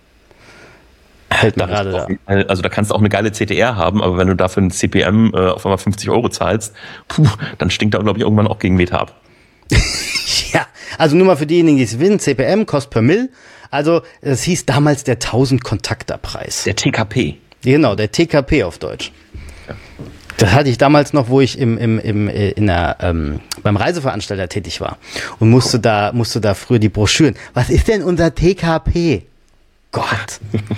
Fällt mir gerade da. Also da kannst du auch eine geile C T R haben, aber wenn du dafür ein C P M äh, auf einmal fünfzig Euro zahlst, puh, dann stinkt da, glaube ich, irgendwann auch gegen Meta ab. Ja, also nur mal für diejenigen, die es wissen, C P M, Cost per Mill. Also das hieß damals der tausend-Kontakter-Preis. Der T K P. Genau, der T K P auf Deutsch. Ja. Das hatte ich damals noch, wo ich im, im, im, in der, ähm, beim Reiseveranstalter tätig war und musste da, musste da früher die Broschüren. Was ist denn unser T K P? Gott.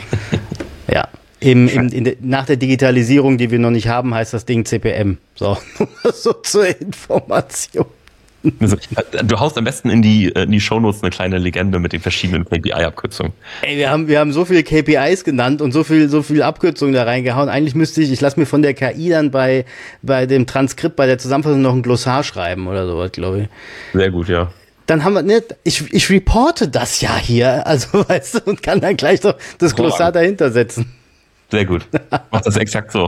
Ja. Im, im, in de, nach der Digitalisierung, die wir noch nicht haben, heißt das Ding C P M. So, so zur Information. Also, du haust am besten in die, in die Shownotes eine kleine Legende mit den verschiedenen K P I-Abkürzungen. Ey, wir haben, wir haben so viele K P Is genannt und so viel, so viel Abkürzungen da reingehauen. Eigentlich müsste ich, ich lasse mir von der K I dann bei, bei dem Transkript, bei der Zusammenfassung noch ein Glossar schreiben oder sowas, glaube ich. Sehr gut, ja. Dann haben wir, ne, ich, ich reporte das ja hier, also, weißt du, und kann dann gleich noch das Glossar dahinter setzen. Sehr gut. Mach das exakt so.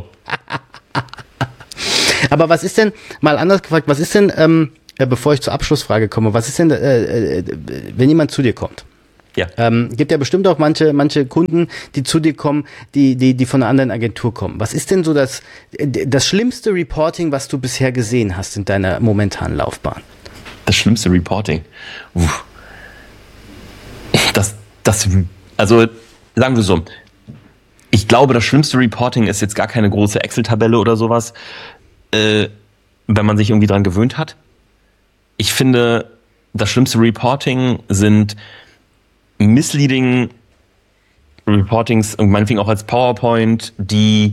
Aber was ist denn, mal anders gefragt, was ist denn, ähm, bevor ich zur Abschlussfrage komme, was ist denn, äh, äh, wenn jemand zu dir kommt? Ja. Ähm, gibt ja bestimmt auch manche, manche Kunden, die zu dir kommen, die, die, die von einer anderen Agentur kommen. Was ist denn so das, das schlimmste Reporting, was du bisher gesehen hast in deiner momentanen Laufbahn? Das schlimmste Reporting. Uff. Das, das, also, sagen wir so. Ich glaube, das schlimmste Reporting ist jetzt gar keine große Excel-Tabelle oder sowas, äh, wenn man sich irgendwie dran gewöhnt hat. Ich finde, das schlimmste Reporting sind misleading Reportings und meinetwegen auch als PowerPoint, die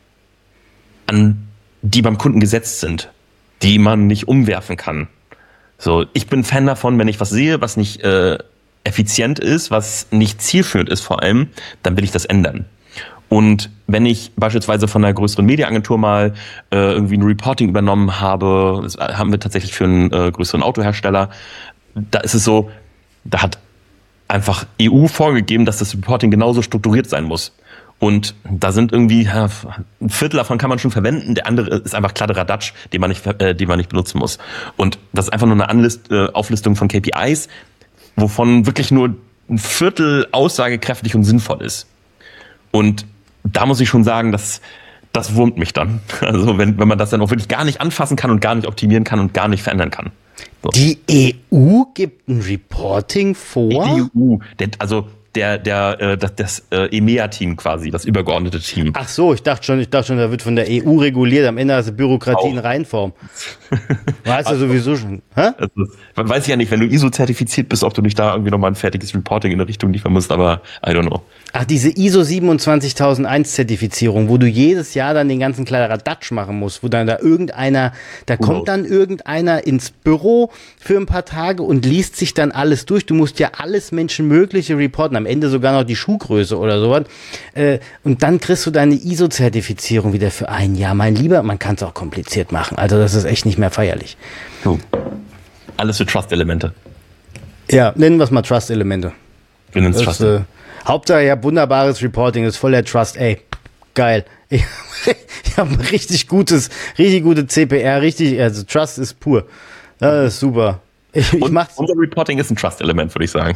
an die beim Kunden gesetzt sind, die man nicht umwerfen kann. So, ich bin Fan davon, wenn ich was sehe, was nicht äh, effizient ist, was nicht zielführend ist vor allem, dann will ich das ändern. Und wenn ich beispielsweise von einer größeren Mediaagentur mal äh, irgendwie ein Reporting übernommen habe, das haben wir tatsächlich für einen äh, größeren Autohersteller, da ist es so, da hat einfach E U vorgegeben, dass das Reporting genauso strukturiert sein muss. Und da sind irgendwie, ja, ein Viertel davon kann man schon verwenden, der andere ist einfach Kladderadatsch, den man nicht, äh, den man nicht benutzen muss. Und das ist einfach nur eine Anlist, äh, Auflistung von K P Is, wovon wirklich nur ein Viertel aussagekräftig und sinnvoll ist. Und da muss ich schon sagen, dass das wurmt mich dann. Also wenn, wenn man das dann auch wirklich gar nicht anfassen kann und gar nicht optimieren kann und gar nicht verändern kann. So. Die E U gibt ein Reporting vor? Die E U, der, also der, der, äh, das, das äh, E M E A-Team quasi, das übergeordnete Team. Ach so, ich dachte schon, ich dachte schon, da wird von der E U reguliert, am Ende hast du Bürokratie in Reinform. Weißt du sowieso schon. Hä? Also, man weiß ja nicht, wenn du I S O-zertifiziert bist, ob du nicht da irgendwie nochmal ein fertiges Reporting in der Richtung liefern musst, aber I don't know. Ach, diese I S O siebenundzwanzigtausendeins Zertifizierung, wo du jedes Jahr dann den ganzen Kladderadatsch machen musst, wo dann da irgendeiner, da Genau. kommt dann irgendeiner ins Büro für ein paar Tage und liest sich dann alles durch. Du musst ja alles Menschenmögliche reporten, am Ende sogar noch die Schuhgröße oder sowas. Äh, und dann kriegst du deine I S O-Zertifizierung wieder für ein Jahr. Mein Lieber, man kann es auch kompliziert machen. Also das ist echt nicht mehr feierlich. So. Alles für Trust-Elemente. Ja, nennen wir es mal Trust-Elemente. Wir nennen es Das, Trust. äh, Hauptsache, ich habe wunderbares Reporting, ist voll der Trust. Ey, geil. Ich, ich habe ein richtig gutes, richtig gute C P R, richtig, also Trust ist pur. Das ist super. Ich, ich Und mach's. unser Reporting ist ein Trust-Element, würde ich sagen.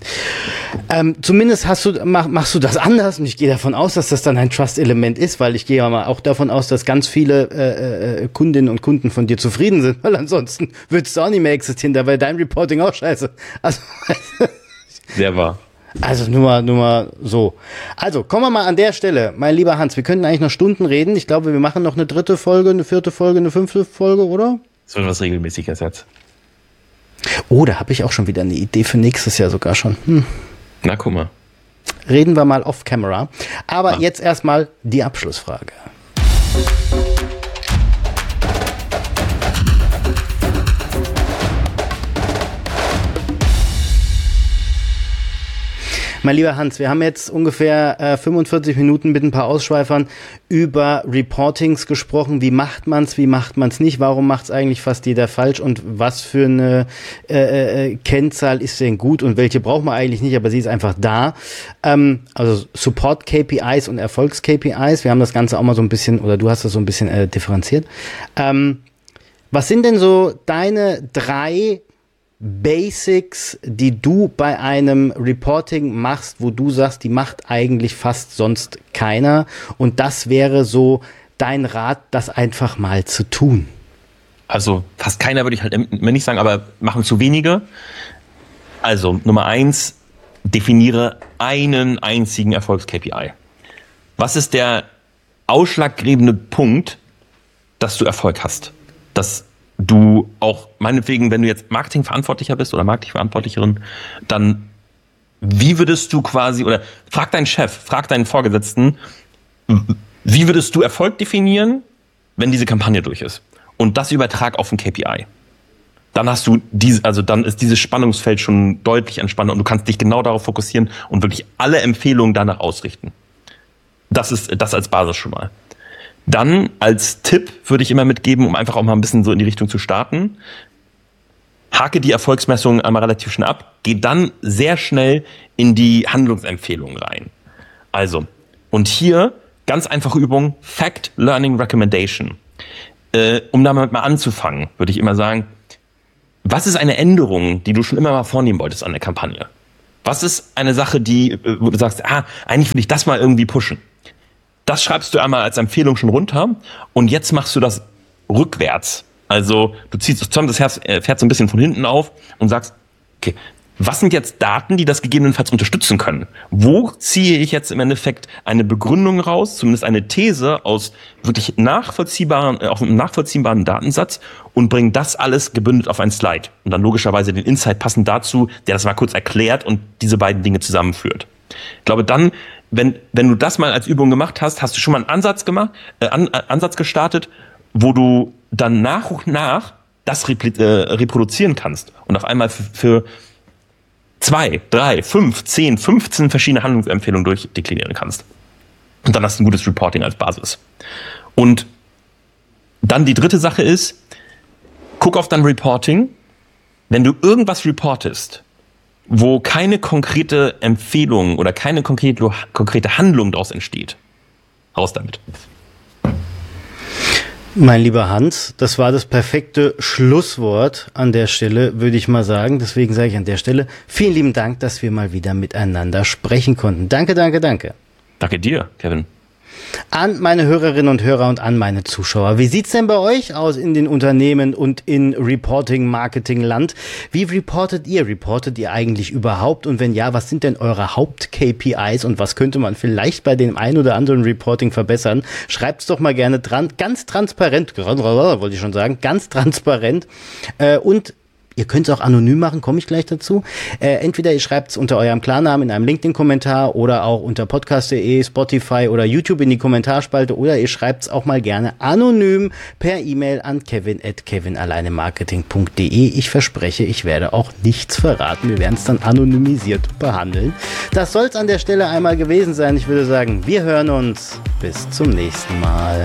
Ähm, zumindest hast du, mach, machst du das anders und ich gehe davon aus, dass das dann ein Trust-Element ist, weil ich gehe ja mal auch davon aus, dass ganz viele äh, äh, Kundinnen und Kunden von dir zufrieden sind, weil ansonsten würdest du auch nicht mehr existieren, da wäre dein Reporting auch scheiße. Also, Sehr wahr. also nur mal, nur mal so. Also, kommen wir mal an der Stelle, mein lieber Hans, wir könnten eigentlich noch Stunden reden. Ich glaube, wir machen noch eine dritte Folge, eine vierte Folge, eine fünfte Folge, oder? Das wird was Regelmäßiges jetzt. Oh, da habe ich auch schon wieder eine Idee für nächstes Jahr sogar schon. Hm. Na, guck mal. Reden wir mal off-camera. Aber Ah. jetzt erstmal die Abschlussfrage. Mein lieber Hans, wir haben jetzt ungefähr äh, fünfundvierzig Minuten mit ein paar Ausschweifern über Reportings gesprochen. Wie macht man's, wie macht man's nicht? Warum macht's eigentlich fast jeder falsch? Und was für eine äh, äh, Kennzahl ist denn gut und welche braucht man eigentlich nicht, aber sie ist einfach da. Ähm, also Support-K P Is und Erfolgs-K P Is. Wir haben das Ganze auch mal so ein bisschen, oder du hast das so ein bisschen äh, differenziert. Ähm, was sind denn so deine drei Basics, die du bei einem Reporting machst, wo du sagst, die macht eigentlich fast sonst keiner, und das wäre so dein Rat, das einfach mal zu tun? Also fast keiner würde ich halt nicht sagen, aber machen zu wenige. Also Nummer eins, definiere einen einzigen Erfolgs-K P I. Was ist der ausschlaggebende Punkt, dass du Erfolg hast? Dass du auch, meinetwegen, wenn du jetzt Marketingverantwortlicher bist oder Marketingverantwortlicherin, dann wie würdest du quasi, oder frag deinen Chef, frag deinen Vorgesetzten, wie würdest du Erfolg definieren, wenn diese Kampagne durch ist? Und das übertrag auf ein K P I. dann hast du diese, also dann ist dieses Spannungsfeld schon deutlich entspannter und du kannst dich genau darauf fokussieren und wirklich alle Empfehlungen danach ausrichten. Das ist das als Basis schon mal. Dann als Tipp würde ich immer mitgeben, um einfach auch mal ein bisschen so in die Richtung zu starten, hake die Erfolgsmessungen einmal relativ schnell ab, geh dann sehr schnell in die Handlungsempfehlungen rein. Also, und hier ganz einfache Übung, Fact Learning Recommendation. Äh, um damit mal anzufangen, würde ich immer sagen, was ist eine Änderung, die du schon immer mal vornehmen wolltest an der Kampagne? Was ist eine Sache, die, wo du sagst, ah, eigentlich will ich das mal irgendwie pushen? Das schreibst du einmal als Empfehlung schon runter und jetzt machst du das rückwärts. Also du ziehst das zusammen, das Pferd so ein bisschen von hinten auf und sagst, okay, was sind jetzt Daten, die das gegebenenfalls unterstützen können? Wo ziehe ich jetzt im Endeffekt eine Begründung raus, zumindest eine These aus wirklich nachvollziehbaren, äh, auf einem nachvollziehbaren Datensatz und bringe das alles gebündelt auf ein Slide und dann logischerweise den Insight passend dazu, der das mal kurz erklärt und diese beiden Dinge zusammenführt. Ich glaube dann, wenn wenn du das mal als Übung gemacht hast, hast du schon mal einen Ansatz gemacht, äh, an, äh, Ansatz gestartet, wo du dann nach und nach das repli- äh, reproduzieren kannst und auf einmal für, für zwei, drei, fünf, zehn, fünfzehn verschiedene Handlungsempfehlungen durchdeklinieren kannst. Und dann hast du ein gutes Reporting als Basis. Und dann die dritte Sache ist, guck auf dein Reporting. Wenn du irgendwas reportest, wo keine konkrete Empfehlung oder keine konkrete, konkrete Handlung daraus entsteht, raus damit. Mein lieber Hans, das war das perfekte Schlusswort an der Stelle, würde ich mal sagen. Deswegen sage ich an der Stelle vielen lieben Dank, dass wir mal wieder miteinander sprechen konnten. Danke, danke, danke. Danke dir, Kevin. An meine Hörerinnen und Hörer und an meine Zuschauer. Wie sieht's denn bei euch aus in den Unternehmen und in Reporting, Marketing-Land? Wie reportet ihr? Reportet ihr eigentlich überhaupt? Und wenn ja, was sind denn eure Haupt-K P Is und was könnte man vielleicht bei dem ein oder anderen Reporting verbessern? Schreibt's doch mal gerne dran. Ganz transparent, wollte ich schon sagen, ganz transparent. Äh, und ihr könnt es auch anonym machen, komme ich gleich dazu. Äh, entweder ihr schreibt es unter eurem Klarnamen in einem LinkedIn-Kommentar oder auch unter podcast punkt de, Spotify oder YouTube in die Kommentarspalte oder ihr schreibt es auch mal gerne anonym per E-Mail an kevin at kevinalleinemarketing punkt de. Ich verspreche, ich werde auch nichts verraten. Wir werden es dann anonymisiert behandeln. Das soll es an der Stelle einmal gewesen sein. Ich würde sagen, wir hören uns. Bis zum nächsten Mal.